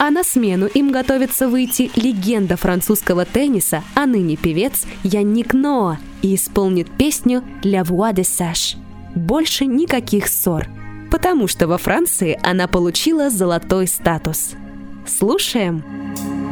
А на смену им готовится выйти легенда французского тенниса, а ныне певец Янник Ноа, и исполнит песню «La Voix des Sages». Больше никаких ссор, потому что во Франции она получила золотой статус. Слушаем!